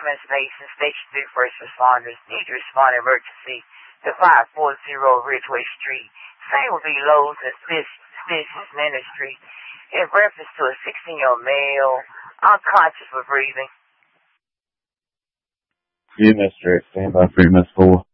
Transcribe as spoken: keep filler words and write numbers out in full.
Benjamin Mason, Station three first responders need to respond to emergency to five forty Ridgeway Street. Same will be Lowe's and Suspicious Ministry in reference to a sixteen-year-old male unconscious but breathing. You, Mister X, stand by for your miss four.